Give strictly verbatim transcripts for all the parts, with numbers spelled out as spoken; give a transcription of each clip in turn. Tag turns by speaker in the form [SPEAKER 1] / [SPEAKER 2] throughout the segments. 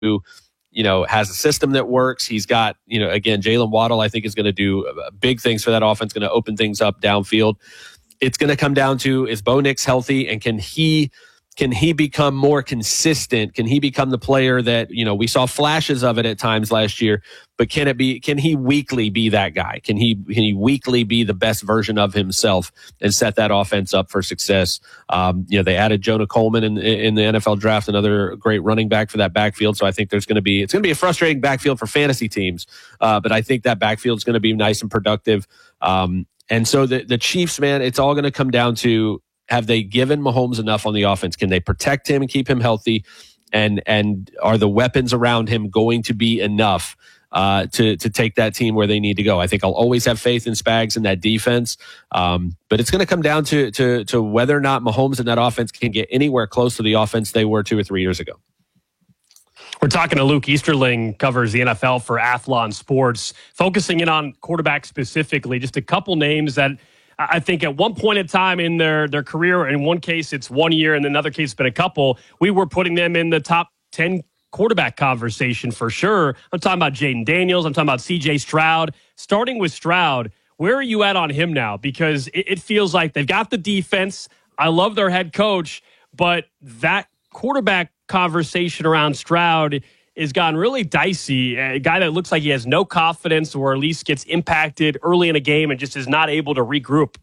[SPEAKER 1] who, you know, has a system that works. He's got, you know, again, Jalen Waddle, I think, is going to do big things for that offense, going to open things up downfield. It's going to come down to, is Bo Nix healthy, and can he can he become more consistent? Can he become the player that, you know, we saw flashes of it at times last year, but can it be, can he weekly be that guy? Can he, can he weekly be the best version of himself and set that offense up for success? Um, you know, they added Jonah Coleman in, in the N F L draft, another great running back for that backfield. So I think there's going to be, it's going to be a frustrating backfield for fantasy teams. Uh, but I think that backfield is going to be nice and productive. Um, and so the, the Chiefs, man, it's all going to come down to, have they given Mahomes enough on the offense? Can they protect him and keep him healthy? And and are the weapons around him going to be enough uh, to to take that team where they need to go? I think I'll always have faith in Spags and that defense, um, but it's going to come down to to to whether or not Mahomes and that offense can get anywhere close to the offense they were two or three years ago.
[SPEAKER 2] We're talking to Luke Easterling, covers the N F L for Athlon Sports, focusing in on quarterback specifically. Just a couple names that I think at one point in time in their, their career, in one case it's one year, and in another case it's been a couple, we were putting them in the top ten quarterback conversation for sure. I'm talking about Jaden Daniels. I'm talking about C J Stroud. Starting with Stroud, where are you at on him now? Because it, it feels like they've got the defense. I love their head coach, but that quarterback conversation around Stroud has gotten really dicey. A guy that looks like he has no confidence, or at least gets impacted early in a game and just is not able to regroup.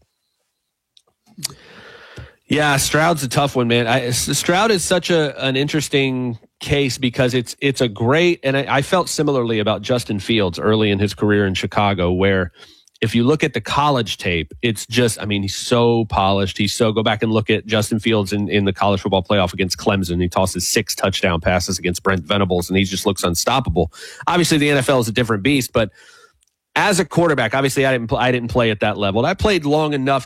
[SPEAKER 1] Yeah, Stroud's a tough one, man. I, Stroud is such a an interesting case because it's it's a great, and I, I felt similarly about Justin Fields early in his career in Chicago, where if you look at the college tape, it's just, I mean, he's so polished. He's so, go back and look at Justin Fields in, in the college football playoff against Clemson. He tosses six touchdown passes against Brent Venables, and he just looks unstoppable. Obviously, the N F L is a different beast, but as a quarterback, obviously, I didn't, I didn't play at that level. I played long enough